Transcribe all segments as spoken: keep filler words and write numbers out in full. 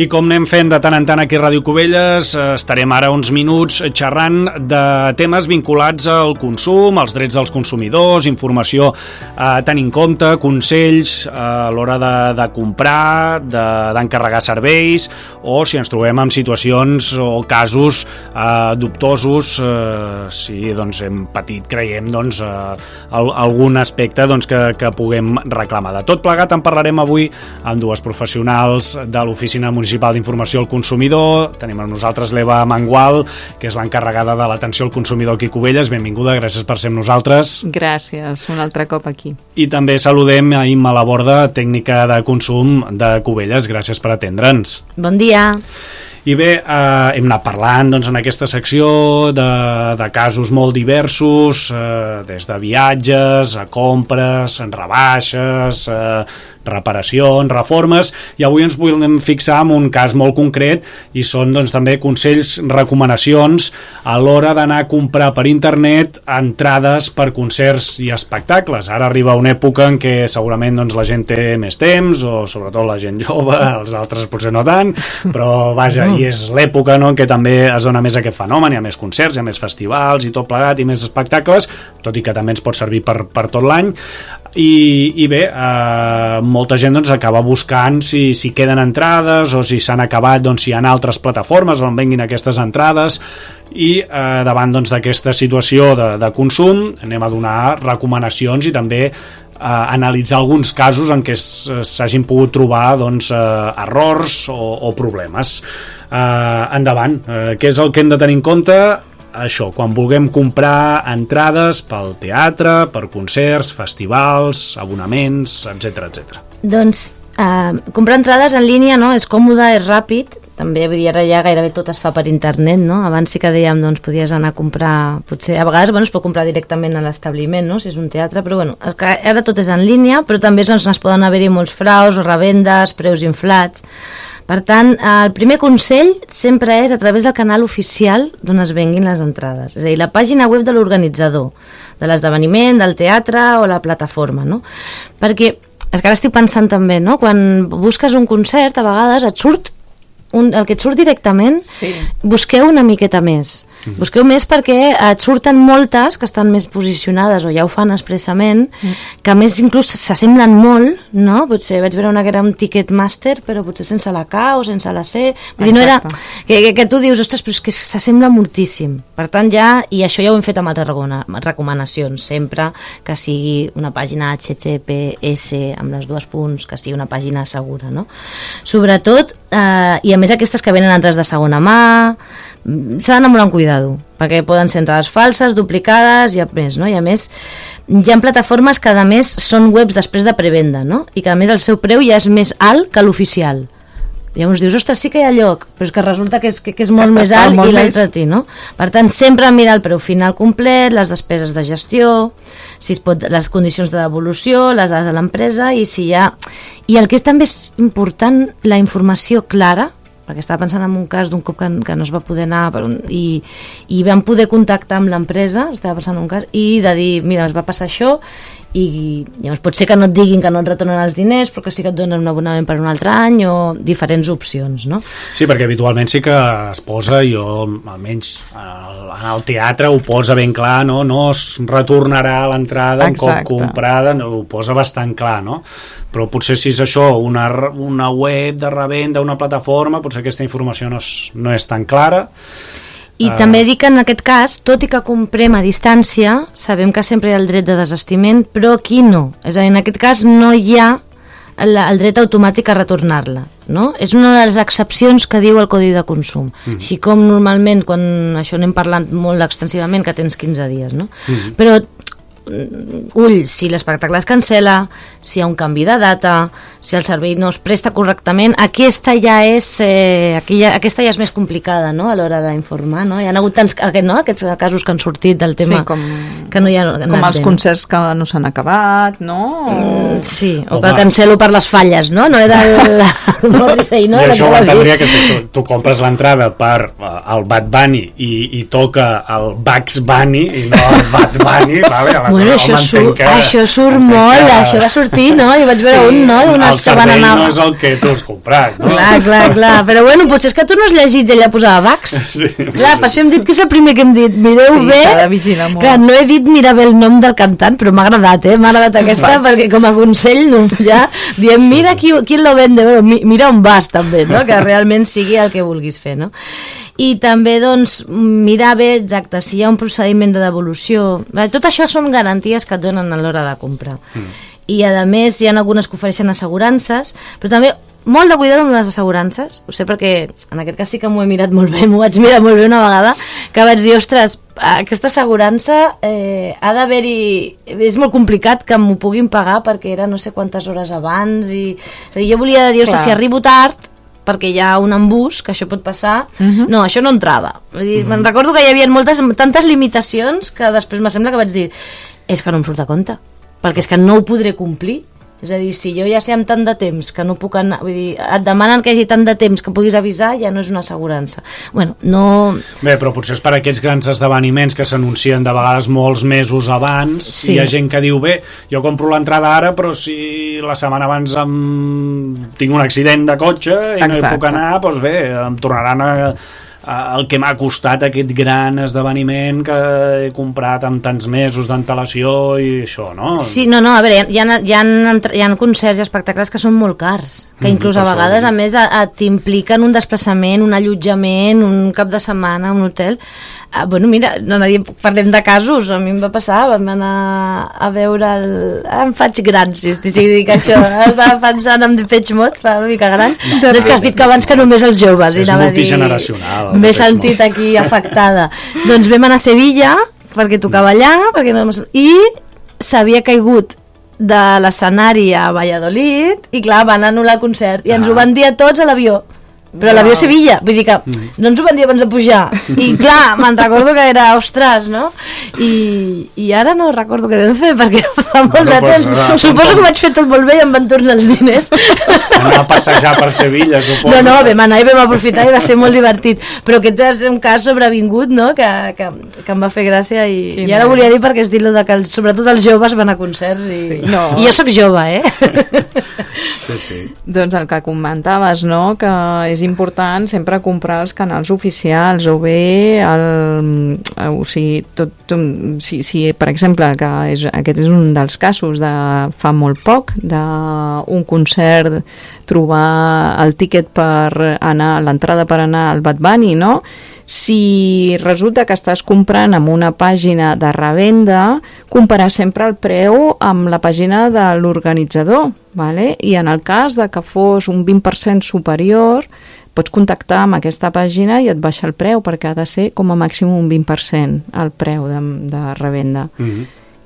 I com anem fent de tant en tant aquí a Ràdio Cubelles, estarem ara uns minuts xerrant de temes vinculats al consum, als drets dels consumidors, informació a tenir en compte, consells a l'hora de, de comprar, d'encarregar de, serveis, o si ens trobem en situacions o casos eh, dubtosos, eh, si doncs, hem patit, creiem, doncs, eh, algun aspecte doncs, que, que puguem reclamar. De tot plegat en parlarem avui amb dues professionals de l'Oficina Municipal d'Informació al Consumidor. Tenim amb nosaltres l'Eva Mangual, que és l'encarregada de l'atenció al consumidor aquí a Cubelles. Benvinguda, gràcies per ser amb nosaltres. Gràcies, un altre cop aquí. I també saludem a Imma Laborda, tècnica de consum de Cubelles. Gràcies per atendre'ns. Bon dia. I bé, eh, hem anat parlant doncs, en aquesta secció de, de casos molt diversos, eh, des de viatges, a compres, en rebaixes, eh, reparacions, reformes, i avui ens volem fixar en un cas molt concret i són doncs, també consells, recomanacions a l'hora d'anar a comprar per internet entrades per concerts i espectacles. Ara arriba una època en què segurament doncs, la gent té més temps, o sobretot la gent jove, els altres potser no tant, però vaja, i és l'època, no?, en què també es dona més aquest fenomen, hi ha més concerts, hi ha més festivals i tot plegat, i més espectacles, tot i que també ens pot servir per, per tot l'any. I, i bé, eh, molta gent doncs, acaba buscant si, si queden entrades o si s'han acabat, doncs, si hi ha altres plataformes on venguin aquestes entrades, i eh, davant doncs, d'aquesta situació de, de consum anem a donar recomanacions i també eh, analitzar alguns casos en què s'hagin pogut trobar doncs, eh, errors o, o problemes. Eh, endavant, eh, què és el que hem de tenir en compte? Això, quan vulguem comprar entrades pel teatre, per concerts, festivals, abonaments, etcètera, etcètera. Doncs eh, comprar entrades en línia, no?, és còmode, és ràpid, també vull dir, ara ja gairebé tot es fa per internet, no? Abans sí que dèiem, doncs podies anar a comprar, potser a vegades, bueno, es pot comprar directament a l'establiment, no?, si és un teatre, però bueno, ara tot és en línia, però també doncs, es poden haver-hi molts fraus o revendes, preus inflats. Per tant, el primer consell sempre és a través del canal oficial d'on es venguin les entrades, és a dir, la pàgina web de l'organitzador, de l'esdeveniment, del teatre o la plataforma, no? Perquè, és que ara estic pensant també, no?, quan busques un concert, a vegades et surt un, el que et surt directament, sí. Busqueu una miqueta més. Mm. Busqueu més perquè et surten moltes que estan més posicionades o ja ho fan expressament, mm. que a més inclús s'assemblen molt, no? Potser vaig veure una que era un Ticketmaster, però potser sense la K o sense la C. Vull dir, no era, que, que, que tu dius, ostres, però és que s'assembla moltíssim. Per tant, ja, i això ja ho hem fet amb altres recomanacions, sempre que sigui una pàgina H T T P S amb les dues punts, que sigui una pàgina segura, no? Sobretot, eh, i a més aquestes que venen entrades de segona mà, s'ha d'anar molt amb cuidado, perquè poden ser entrades falses, duplicades i a més, no? I a més hi ha plataformes que a més són webs després de prevenda, no? I que a més el seu preu ja és més alt que l'oficial. Llavors dius, ostres, sí que hi ha lloc, però és que resulta que és, que, que és molt més alt i l'altre a ti, no? Per tant, sempre mirar el preu final complet, les despeses de gestió, si es pot, les condicions de devolució, les dades de l'empresa, i si hi ha... I el que és també és important, la informació clara, perquè estava pensant en un cas d'un cop que, que no es va poder anar per un, i, i vam poder contactar amb l'empresa, estava pensant en un cas, i de dir, mira, es va passar això, i llavors pot ser que no et diguin que no et retornen els diners, però que sí que et donen un abonament per un altre any, o diferents opcions, no? Sí, perquè habitualment sí que es posa, jo almenys en el teatre ho posa ben clar, no, no es retornarà l'entrada un cop comprada, no, ho posa bastant clar, no? Però potser si és això, una, una web de revenda, una plataforma, potser aquesta informació no és, no és tan clara. I uh... també dic que en aquest cas, tot i que comprem a distància, sabem que sempre hi ha el dret de desistiment, però aquí no. És a dir, en aquest cas no hi ha el, el dret automàtic a retornar-la, no? És una de les excepcions que diu el Codi de Consum. Mm. Així com normalment, quan això n'hem parlat molt extensivament, que tens quinze dies, no? Mm. Però ull, si l'espectacle es cancel·la, si hi ha un canvi de data, si el servei no es presta correctament, aquesta ja és eh, aquí ja, aquesta ja és més complicada, no?, a l'hora d'informar, no? Hi ha hagut tants aquest, no? Aquests casos que han sortit del tema, sí, com, que no hi ha com els concerts que no s'han acabat, no? Mm, sí, o Home. que cancel·lo per les falles, no? No era el, el Morrissey, no? I això ho entendria que tu, tu compres l'entrada per uh, el Bad Bunny i, i toca el Bugs Bunny i no el Bad Bunny, vale? Aleshores Bueno, això, surt, que, això surt molt, que... això va sortir, no? Jo vaig veure sí, un, no? El cervell anar... no és el que tu has comprat, no? Clar, clar, clar, però bueno, potser és que tu no has llegit i ella posava Vax. Sí, clar, per això hem dit que és el primer que hem dit, mireu sí, bé. S'ha de vigilar molt. Clar, no he dit mirar bé el nom del cantant, però m'ha agradat, eh? M'ha agradat aquesta, Vax. Perquè com a consell, no, ja diem, mira qui, qui lo vende, bueno, mira on vas també, no? Que realment sigui el que vulguis fer, no? I també, doncs, mirar bé, exacte, si hi ha un procediment de devolució. Tot això són garanties que et donen a l'hora de comprar. Mm. I, a més, hi ha algunes que ofereixen assegurances, però també molt de cuidado amb les assegurances. Ho sé perquè, en aquest cas sí que m'ho he mirat molt bé, m'ho vaig mirar molt bé una vegada, que vaig dir, ostres, aquesta assegurança eh, ha d'haver-hi... És molt complicat que m'ho puguin pagar perquè era no sé quantes hores abans. I... És a dir, jo volia dir, ostres, si arribo tard, perquè hi ha un embús, que això pot passar, uh-huh. no, això no entrava. Vull dir, uh-huh. Me'n recordo que hi havia moltes, tantes limitacions que després me sembla que vaig dir és que no em surt a compte, perquè és que no ho podré complir. És a dir, si jo ja sé amb tant de temps que no puc anar, vull dir, et demanen que hi hagi tant de temps que puguis avisar, ja no és una assegurança. Bueno, no... Bé, però potser és per aquests grans esdeveniments que s'anuncien de vegades molts mesos abans, sí. Hi ha gent que diu, bé, jo compro l'entrada ara, però si la setmana abans em... tinc un accident de cotxe i Exacte. No hi puc anar, doncs bé, em tornaran a... el que m'ha costat aquest gran esdeveniment que he comprat amb tants mesos d'antelació i això, no? Sí, no, no, a veure, hi ha, hi ha, hi ha concerts i espectacles que són molt cars, que inclús mm, a vegades, a més, t'impliquen un desplaçament, un allotjament, un cap de setmana, un hotel. Ah, bueno, mira, no, parlem de casos, a mi em va passar, vam anar a veure el... Ah, em faig gran, si, si dic això, estava pensant en Depeche Mode, fa una mica gran, no, no és que has dit que abans que només els joves, és multigeneracional. M'he sentit aquí afectada. Doncs vam anar a Sevilla, perquè tocava allà, perquè no... i s'havia caigut de l'escenari a Valladolid, i clar, van anul·lar el concert, i ens ho van dir a tots a l'avió. Però l'avió a Sevilla, vull dir que no ens ho van dir abans de pujar, i clar, me'n recordo que era, ostres, no? I, i ara no recordo què vam fer, perquè fa molt de temps, no, no, suposo que vaig fer tot molt bé i em van tornar els diners. Anar a passejar per Sevilla, suposo. No, no, vam anar i vam aprofitar i va ser molt divertit, però aquest és un cas sobrevingut, no?, que, que, que em va fer gràcia, i, i ara volia dir perquè es diu de que els, sobretot els joves van a concerts, i, sí, no. I jo sóc jove, eh? Sí, sí. Doncs el que comentaves, no?, que és important sempre comprar els canals oficials o bé el, o sigui, tot, si, si per exemple que és, aquest és un dels casos de fa molt poc d'un concert, trobar el tiquet per anar, l'entrada per anar al Bad Bunny, no? Si resulta que estàs comprant amb una pàgina de revenda, comparar sempre el preu amb la pàgina de l'organitzador, vale? I en el cas de que fos un vint per cent superior, pots contactar amb aquesta pàgina i et baixa el preu, perquè ha de ser com a màxim un vint per cent el preu de, de revenda. Mm-hmm.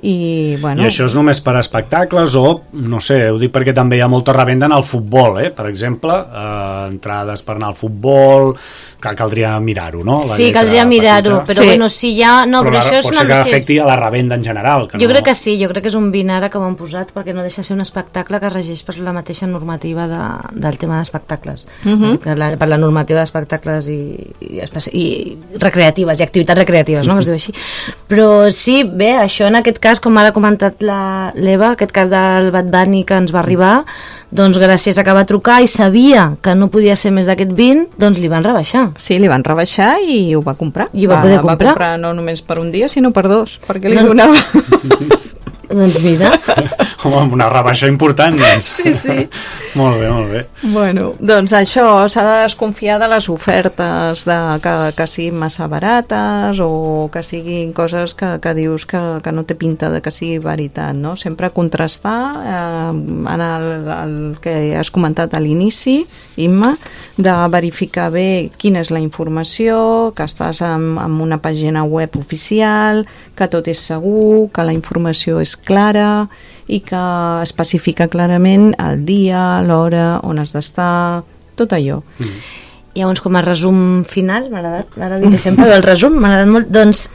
I, bueno... I això és només per espectacles o, no sé, ho dic perquè també hi ha molta revenda en el futbol, eh? Per exemple, eh, entrades per anar al futbol, que caldria mirar-ho, no? La sí, caldria mirar-ho, però sí. Bueno, si ja... No, però, però la, això és pot una... ser que afecti a la revenda en general. Que jo no... crec que sí, jo crec que és un vint ara que ho han posat, perquè no deixa ser un espectacle que regeix per la mateixa normativa de, del tema d'espectacles. Uh-huh. per, la, per la normativa d'espectacles i, i, i recreatives, i activitats recreatives, no? Es diu així. Però sí, bé, això en aquest cas, com ara ha comentat l'Eva, aquest cas del Bad Bunny que ens va arribar, doncs gràcies a que va trucar i sabia que no podia ser més d'aquest vint, doncs li van rebaixar. Sí, li van rebaixar i ho va comprar. I ho va, va poder comprar. Va comprar no només per un dia, sinó per dos, perquè li no. donava... Doncs mira. Home, una rebaixa important. Doncs. Sí, sí. Molt bé, molt bé. Bueno, doncs això, s'ha de desconfiar de les ofertes, de, que, que siguin massa barates o que siguin coses que, que dius que, que no té pinta de que sigui veritat, no? Sempre contrastar eh, en el, el que has comentat a l'inici, Imma, de verificar bé quina és la informació, que estàs en, en una pàgina web oficial, que tot és segur, que la informació és clara i que especifica clarament el dia, l'hora, on has d'estar, tot allò. Mm. Llavors, com a resum final, m'ha agradat, ara diré sempre el resum, m'ha agradat molt, doncs,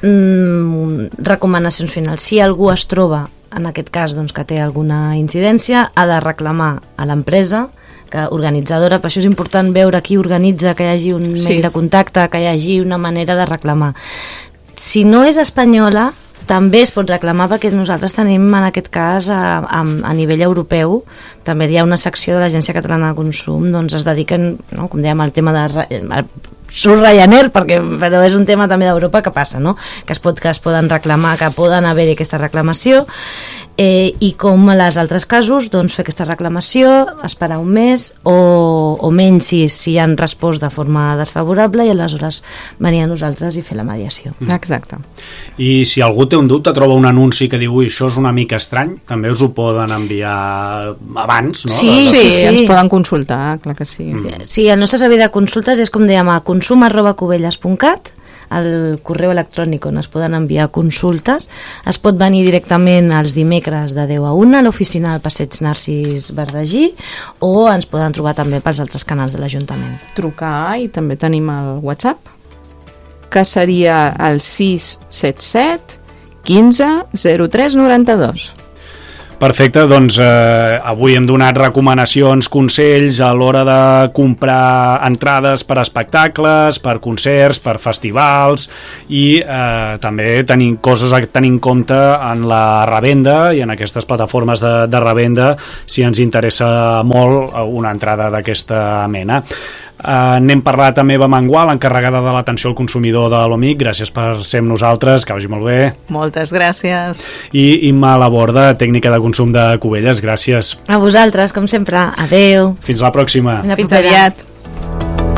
mmm, recomanacions finals. Si algú es troba, en aquest cas, doncs, que té alguna incidència, ha de reclamar a l'empresa que organitzadora, per això és important veure qui organitza, que hi hagi un sí. mail de contacte, que hi hagi una manera de reclamar. Si no és espanyola, també es pot reclamar perquè nosaltres tenim en aquest cas a, a, a nivell europeu, també hi ha una secció de l'Agència Catalana de Consum, doncs es dediquen, no, com dèiem, al tema de... surt Ryanair, perquè, però és un tema també d'Europa que passa, no? que, es pot, que es poden reclamar, que poden haver-hi aquesta reclamació, eh, i com a les altres casos, doncs fer aquesta reclamació, esperar un mes o, o menys si, si han respost de forma desfavorable, i aleshores venir a nosaltres i fer la mediació. Mm. Exacte. I si algú té un dubte, troba un anunci que diu ui, això és una mica estrany, també us ho poden enviar abans, no? Sí, Sí, sí, sí, sí. ens poden consultar, clar que sí. Mm. Sí, el nostre servei de consultes és com dèiem a consum arroba cubelles punt cat, el correu electrònic on es poden enviar consultes. Es pot venir directament els dimecres de deu a una a l'oficina del Passeig Narcís Verdagí, o ens poden trobar també pels altres canals de l'Ajuntament. Trucar, i també tenim el WhatsApp, que seria el sis set set quinze zero tres noranta-dos. Perfecte, doncs eh, avui hem donat recomanacions, consells a l'hora de comprar entrades per espectacles, per concerts, per festivals, i eh, també tenim coses a tenir en compte en la revenda i en aquestes plataformes de, de revenda si ens interessa molt una entrada d'aquesta mena. Uh, n'hem parlat també amb Mangual, encarregada de l'atenció al consumidor de l'Omic. Gràcies per ser amb nosaltres, que vagi molt bé. Moltes gràcies. I Imma Laborda, tècnica de consum de Cubelles, gràcies. A vosaltres, com sempre. Adeu. Fins la pròxima. Fins la Fins propera. aviat.